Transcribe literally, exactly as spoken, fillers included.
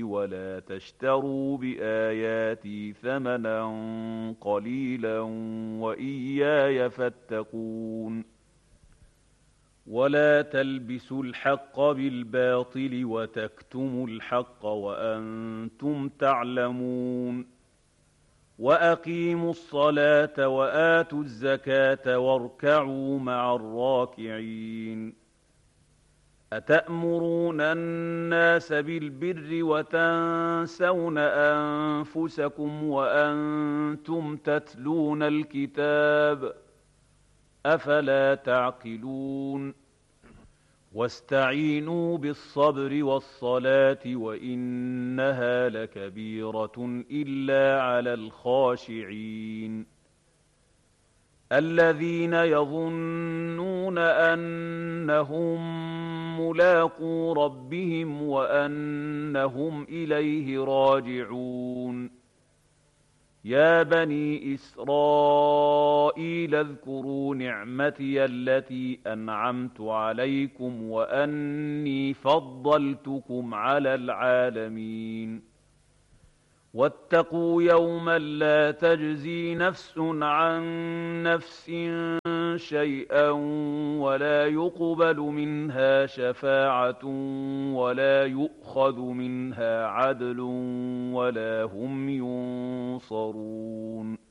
ولا تشتروا بآياتي ثمنا قليلا وإياي فاتقون ولا تلبسوا الحق بالباطل وتكتموا الحق وأنتم تعلمون وأقيموا الصلاة وآتوا الزكاة واركعوا مع الراكعين أتأمرون الناس بالبر وتنسون أنفسكم وأنتم تتلون الكتاب أفلا تعقلون واستعينوا بالصبر والصلاة وإنها لكبيرة إلا على الخاشعين الذين يظنون أنهم ملاقو ربهم وأنهم إليه راجعون يا بني إسرائيل اذكروا نعمتي التي أنعمت عليكم وأني فضلتكم على العالمين واتقوا يوما لا تجزي نفس عن نفس شيئا ولا يقبل منها شفاعة ولا يؤخذ منها عدل ولا هم ينصرون